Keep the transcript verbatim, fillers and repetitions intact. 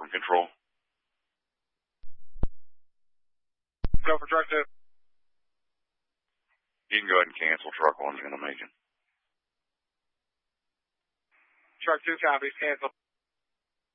from control. Go for truck two. You can go ahead and cancel. Truck one's going to make it. Truck two copies, cancel.